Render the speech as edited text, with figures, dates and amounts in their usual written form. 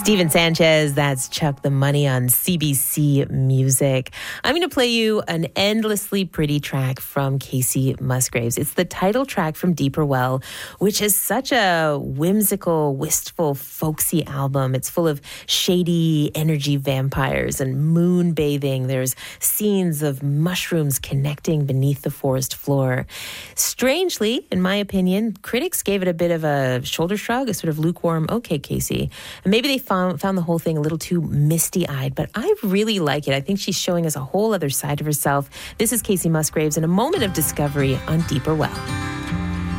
Steven Sanchez, that's Chuck the Money on CBC Music. I'm going to play you an endlessly pretty track from Kacey Musgraves. It's the title track from Deeper Well, which is such a whimsical, wistful, folksy album. It's full of shady energy vampires and moon bathing. There's scenes of mushrooms connecting beneath the forest floor. Strangely, in my opinion, critics gave it a bit of a shoulder shrug, a sort of lukewarm, okay, Kacey. And maybe they found the whole thing a little too misty-eyed, but I really like it. I think she's showing us a whole other side of herself. This is Kacey Musgraves in a moment of discovery on Deeper Well.